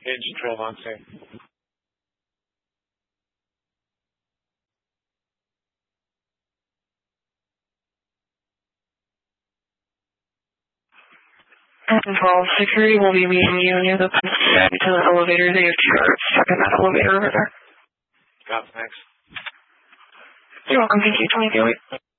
Agent Trelvante. And 12, security will be meeting you near the to the elevator. They have 2 groups stuck in that elevator over there. God, thanks. You're welcome. Thank you. 20 feet away.